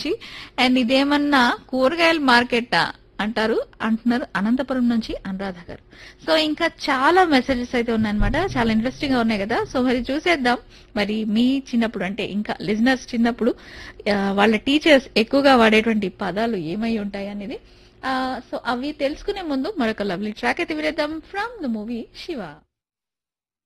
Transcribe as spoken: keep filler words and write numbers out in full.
నుంచి. అండ్ ఇదేమన్నా కూరగాయల మార్కెటా అంటారు అంటున్నారు అనంతపురం నుంచి అనురాధ గారు. సో ఇంకా చాలా మెసేజెస్ అయితే ఉన్నాయన్నమాట. చాలా ఇంట్రెస్టింగ్ గా ఉన్నాయి కదా. సో మరి చూసేద్దాం. మరి మీ చిన్నప్పుడు అంటే ఇంకా లిజనర్స్ చిన్నప్పుడు ఆ, వాళ్ళ టీచర్స్ ఎక్కువగా వాడేటువంటి పదాలు ఏమై ఉంటాయి అనేది. సో అవి తెలుసుకునే ముందు మరొక లవ్లీ ట్రాక్ అయితే వినేద్దాం ఫ్రమ్ ద మూవీ శివ.